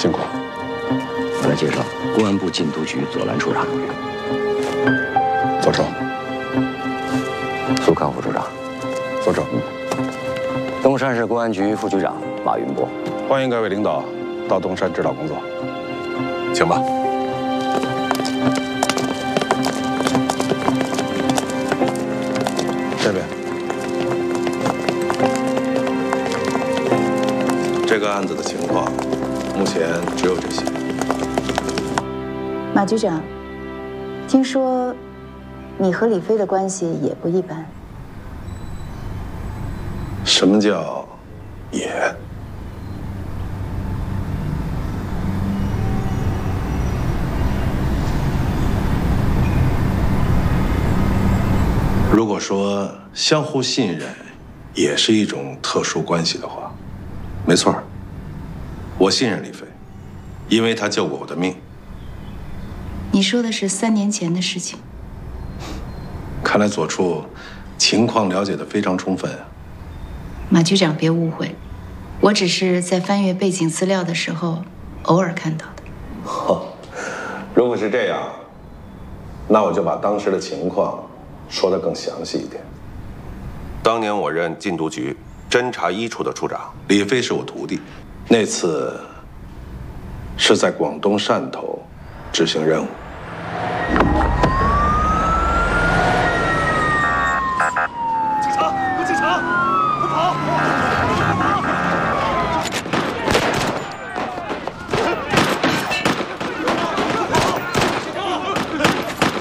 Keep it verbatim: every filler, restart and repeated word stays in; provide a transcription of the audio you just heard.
辛苦了。 我来介绍公安部禁毒局左蓝处长， 左成， 苏康副处长， 左成， 东山市公安局副局长马云波。 欢迎各位领导到东山指导工作，请吧。这边，这个案子的情况，目前只有这些。 马局长，听说你和李飞的关系也不一般。 什么叫也？如果说相互信任也是一种特殊关系的话，没错，我信任李飞，因为他救过我的命。 你说的是三年前的事情。 看来左处情况了解得非常充分啊。 马局长别误会，我只是在翻阅背景资料的时候偶尔看到的。 哦，如果是这样，那我就把当时的情况说得更详细一点。当年我任禁毒局侦查一处的处长，李飞是我徒弟。那次是在广东汕头执行任务，